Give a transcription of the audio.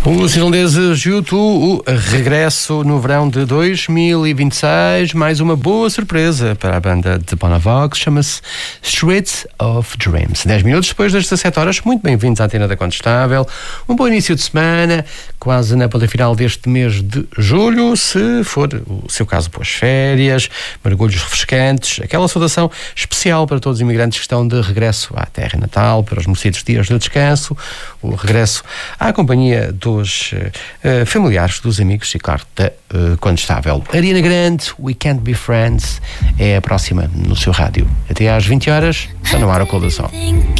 Os irlandeses U2, o regresso no verão de 2026, mais uma boa surpresa para a banda de Bonavox, chama-se Streets of Dreams. 10 minutos depois das 17 horas, muito bem-vindos à Antena da Contestável. Um bom início de semana, quase na ponta final deste mês de julho, se for o seu caso, boas férias, mergulhos refrescantes, aquela saudação especial para todos os imigrantes que estão de regresso à terra natal, para os merecidos dias de descanso, o regresso à companhia dos familiares, dos amigos e, claro, da Contestável. Ariana Grande, We Can't Be Friends, é a próxima no seu rádio. Até às 20 horas, está no ar o Cold Som.